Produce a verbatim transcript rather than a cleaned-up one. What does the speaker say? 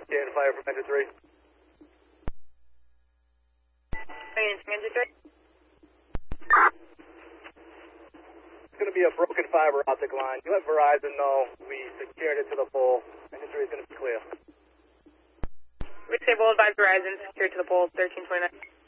Stand fire from engine three. Engine three. It's going to be a broken fiber optic line. You let Verizon know we secured it to the pole. Engine three is going to be clear. We say we'll advise Verizon secured to the pole, thirteen twenty-nine.